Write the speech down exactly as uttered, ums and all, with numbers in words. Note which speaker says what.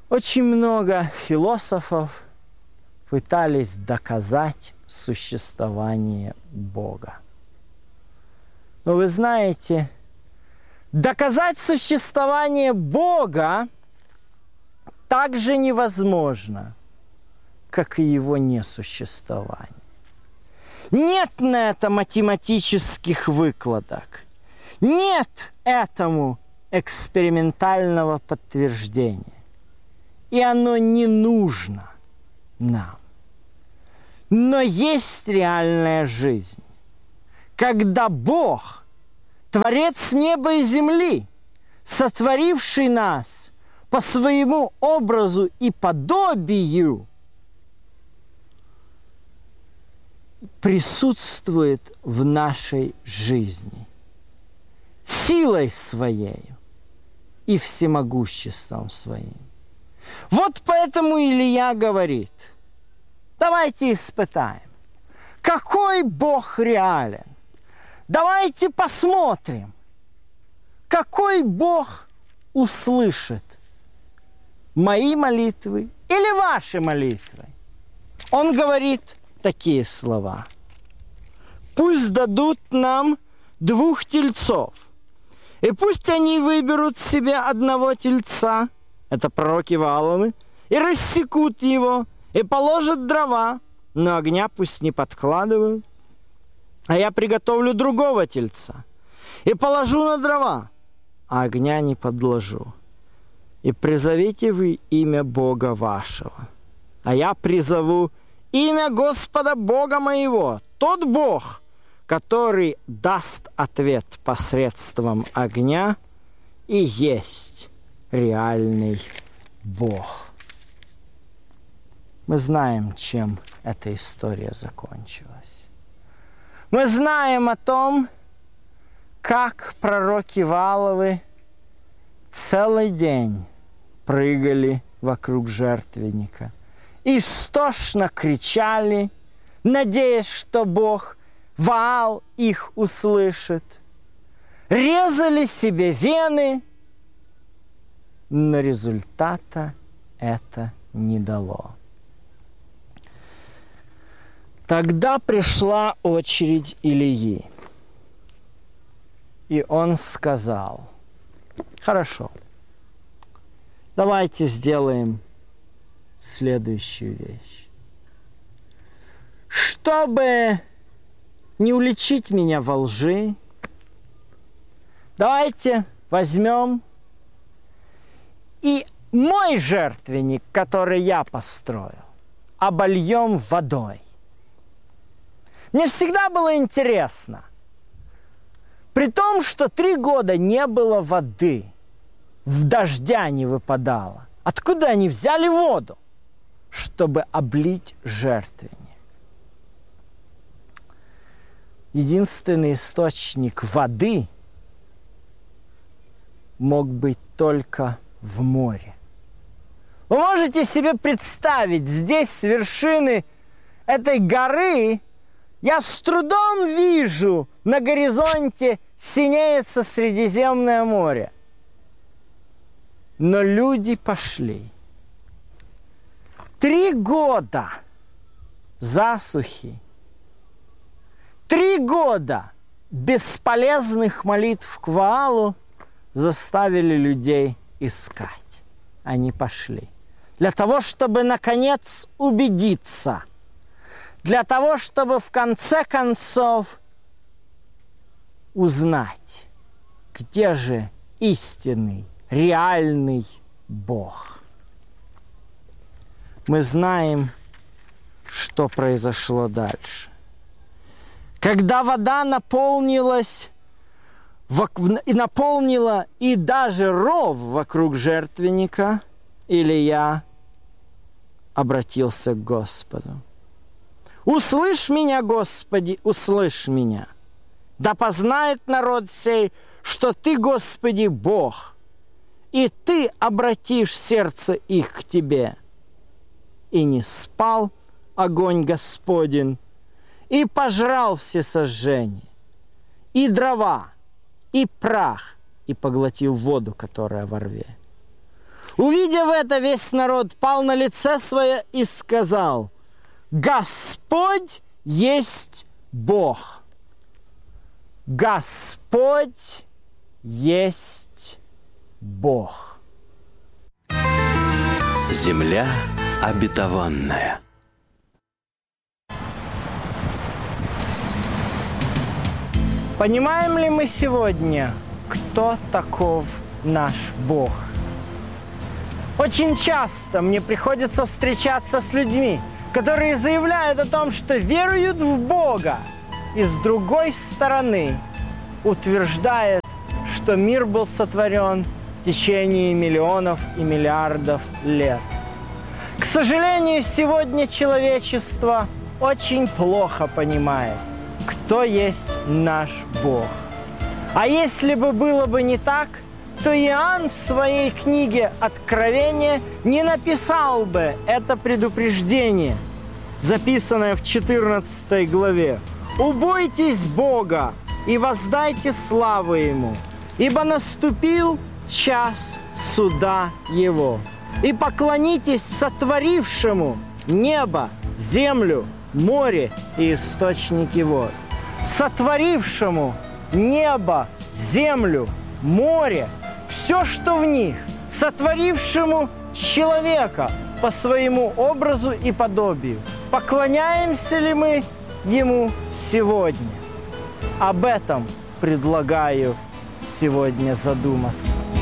Speaker 1: Очень много философов пытались доказать существование Бога. Но вы знаете, доказать существование Бога так же невозможно, как и его несуществование. Нет на это математических выкладок. Нет этому экспериментального подтверждения. И оно не нужно нам. Но есть реальная жизнь, когда Бог, Творец неба и земли, сотворивший нас по своему образу и подобию, присутствует в нашей жизни силой своей и всемогуществом своим. Вот поэтому Илия говорит, давайте испытаем, какой Бог реален. Давайте посмотрим, какой Бог услышит мои молитвы или ваши молитвы. Он говорит такие слова. Пусть дадут нам двух тельцов, и пусть они выберут себе одного тельца, это пророки Вааловы, и рассекут его, и положат дрова, но огня пусть не подкладывают. А я приготовлю другого тельца, и положу на дрова, а огня не подложу. И призовите вы имя Бога вашего, а я призову имя Господа Бога моего, тот Бог, который даст ответ посредством огня, и есть реальный Бог. Мы знаем, чем эта история закончилась. Мы знаем о том, как пророки Вааловы целый день прыгали вокруг жертвенника, истошно кричали, надеясь, что Бог Ваал их услышит, резали себе вены, но результата это не дало. Тогда пришла очередь Илии, и он сказал, хорошо, давайте сделаем следующую вещь. Чтобы не уличить меня во лжи, давайте возьмем и мой жертвенник, который я построил, обольем водой. Мне всегда было интересно, при том, что три года не было воды, в дождя не выпадало, откуда они взяли воду, чтобы облить жертвенник? Единственный источник воды мог быть только в море. Вы можете себе представить, здесь с вершины этой горы я с трудом вижу, на горизонте синеется Средиземное море. Но люди пошли. Три года засухи, три года бесполезных молитв к Ваалу заставили людей искать. Они пошли. Для того, чтобы, наконец, убедиться. Для того, чтобы, в конце концов, узнать, где же истинный, реальный Бог. Мы знаем, что произошло дальше. Когда вода наполнилась, и наполнила и даже ров вокруг жертвенника, Илия обратился к Господу. «Услышь меня, Господи, услышь меня! Да познает народ сей, что Ты, Господи, Бог, и Ты обратишь сердце их к Тебе. И не спал огонь Господень, и пожрал все сожжения, и дрова, и прах, и поглотил воду, которая во рве. Увидев это, весь народ пал на лице свое и сказал: Господь есть Бог. Господь есть Бог.
Speaker 2: Земля обетованная.
Speaker 1: Понимаем ли мы сегодня, кто таков наш Бог? Очень часто мне приходится встречаться с людьми, которые заявляют о том, что веруют в Бога, и с другой стороны утверждают, что мир был сотворен в течение миллионов и миллиардов лет. К сожалению, сегодня человечество очень плохо понимает, кто есть наш Бог. А если бы было бы не так, то Иоанн в своей книге «Откровение» не написал бы это предупреждение, записанное в четырнадцатой главе. «Убойтесь Бога и воздайте славу Ему, ибо наступил час суда Его. И поклонитесь сотворившему небо, землю, море и источники вод». Сотворившему небо, землю, море, все, что в них, сотворившему человека по своему образу и подобию. Поклоняемся ли мы Ему сегодня? Об этом предлагаю сегодня задуматься.